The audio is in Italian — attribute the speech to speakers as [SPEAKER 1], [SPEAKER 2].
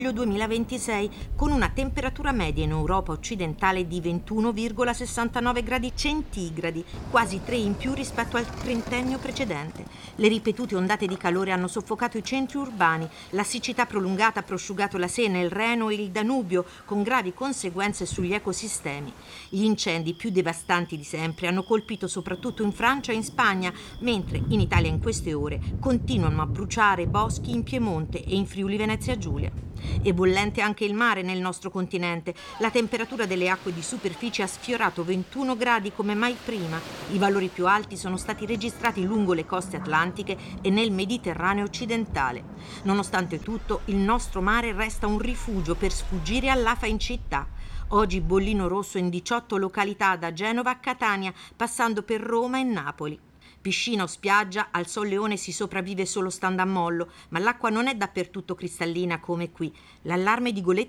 [SPEAKER 1] 2026, con una temperatura media in Europa occidentale di 21,69 gradi centigradi, quasi 3 in più rispetto al trentennio precedente. Le ripetute ondate di calore hanno soffocato i centri urbani, la siccità prolungata ha prosciugato la Sena, il Reno e il Danubio, con gravi conseguenze sugli ecosistemi. Gli incendi più devastanti di sempre hanno colpito soprattutto in Francia e in Spagna, mentre in Italia in queste ore continuano a bruciare boschi in Piemonte e in Friuli Venezia Giulia. E bollente anche il mare nel nostro continente. La temperatura delle acque di superficie ha sfiorato 21 gradi come mai prima. I valori più alti sono stati registrati lungo le coste atlantiche e nel Mediterraneo occidentale. Nonostante tutto, il nostro mare resta un rifugio per sfuggire all'afa in città. Oggi bollino rosso in 18 località da Genova a Catania, passando per Roma e Napoli. Piscina o spiaggia, al Sol Leone si sopravvive solo stando a mollo, ma l'acqua non è dappertutto cristallina come qui. L'allarme di Goletta